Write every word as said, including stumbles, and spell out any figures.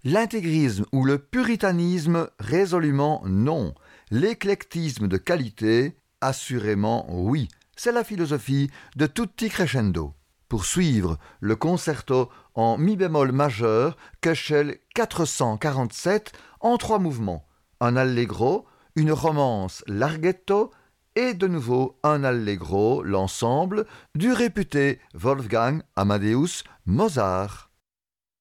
L'intégrisme ou le puritanisme, résolument non. L'éclectisme de qualité, assurément oui. C'est la philosophie de Tutti Crescendo. Pour suivre le concerto en mi bémol majeur, Köchel quatre cent quarante-sept, en trois mouvements. Un allegro, une romance larghetto et de nouveau un allegro, l'ensemble, du réputé Wolfgang Amadeus Mozart.